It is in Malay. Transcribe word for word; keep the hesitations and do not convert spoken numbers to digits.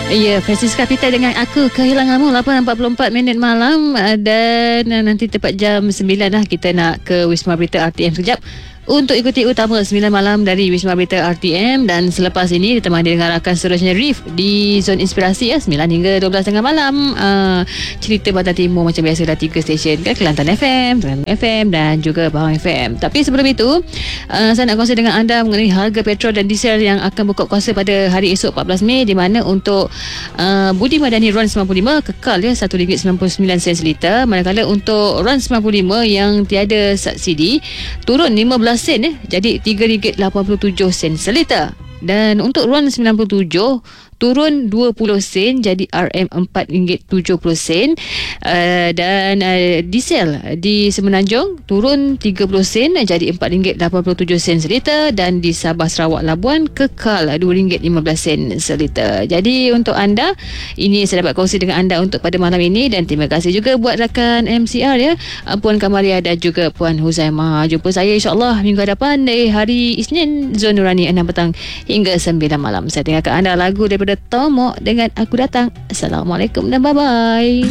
Ya, Francisca Pita dengan Aku Kehilanganmu, lapan empat puluh empat minit malam. Dan nanti tepat jam sembilan lah kita nak ke Wisma Berita R T M sekejap untuk ikuti utama sembilan malam dari Wisma Berita R T M. Dan selepas ini ditemani dengan rakan seterusnya Rif di Zon Inspirasi ya, sembilan hingga dua belas tengah malam. uh, Cerita Bantan Timur macam biasa dah tiga stesen kan, Kelantan F M, Terengganu F M dan juga Pahang F M. Tapi sebelum itu uh, saya nak kongsi dengan anda mengenai harga petrol dan diesel yang akan buka kuasa pada hari esok empat belas Mei, di mana untuk uh, Budi Madani RON sembilan puluh lima kekal ya satu ringgit sembilan puluh sembilan sen seliter, manakala untuk RON sembilan puluh lima yang tiada subsidi turun lima belas sen eh, jadi tiga ringgit lapan puluh tujuh sen seliter. Dan untuk RON sembilan puluh tujuh turun dua puluh sen jadi R M empat ringgit tujuh puluh sen. uh, dan uh, diesel di Semenanjung turun tiga puluh sen jadi empat ringgit lapan puluh tujuh sen seliter, dan di Sabah Sarawak Labuan kekal dua ringgit lima belas sen seliter. Jadi untuk anda, ini saya dapat kongsi dengan anda untuk pada malam ini. Dan terima kasih juga buat rakan M C R ya, Puan Kamaria dan juga Puan Huzaimah. Jumpa saya insyaAllah minggu hadapan di hari Isnin, Zon Nurani enam petang hingga sembilan malam. Saya tinggalkan anda lagu daripada Tomok dengan Aku Datang. Assalamualaikum dan bye-bye.